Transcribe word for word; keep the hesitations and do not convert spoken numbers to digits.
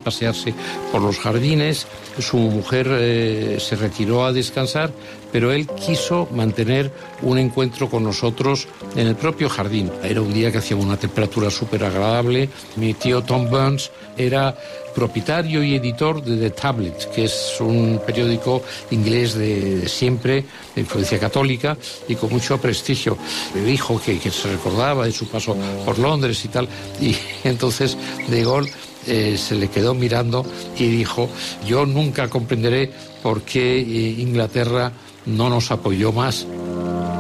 pasearse por los jardines. Su mujer eh, se retiró a descansar, pero él quiso mantener un encuentro con nosotros en el propio jardín. Era un día que hacía una temperatura súper agradable. Mi tío Tom Burns era propietario y editor de The Tablet, que es un periódico inglés de, de siempre, de influencia católica y con mucho prestigio. Me dijo que, que se recordaba de su paso por Londres y tal, y entonces De Gaulle eh, se le quedó mirando y dijo: yo nunca comprenderé por qué eh, Inglaterra no nos apoyó más